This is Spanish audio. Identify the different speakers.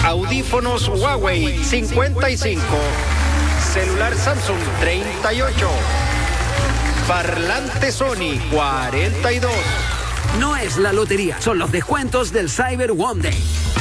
Speaker 1: Audífonos Huawei 55. Celular Samsung 38. Parlante Sony 42.
Speaker 2: No es la lotería, son los descuentos del Cyber One Day.